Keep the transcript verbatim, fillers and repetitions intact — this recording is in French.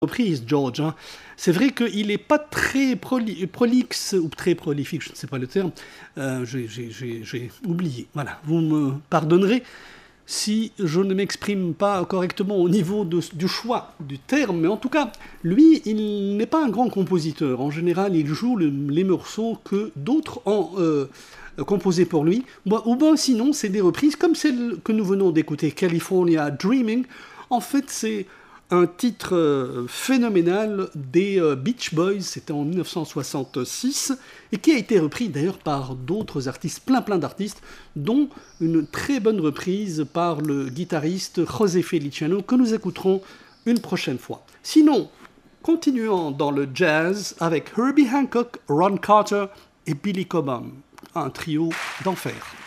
reprise, George. Hein. C'est vrai qu'il n'est pas très proli- prolixe, ou très prolifique, je ne sais pas le terme, euh, j'ai, j'ai, j'ai, j'ai oublié. Voilà, vous me pardonnerez si je ne m'exprime pas correctement au niveau de, du choix du terme, mais en tout cas, lui, il n'est pas un grand compositeur. En général, il joue le, les morceaux que d'autres ont euh, composés pour lui, ou bien sinon, c'est des reprises comme celle que nous venons d'écouter, California Dreaming. En fait, c'est un titre euh, phénoménal des euh, Beach Boys, c'était en dix-neuf cent soixante-six, et qui a été repris d'ailleurs par d'autres artistes, plein plein d'artistes, dont une très bonne reprise par le guitariste José Feliciano, que nous écouterons une prochaine fois. Sinon, continuons dans le jazz avec Herbie Hancock, Ron Carter et Billy Cobham, un trio d'enfer.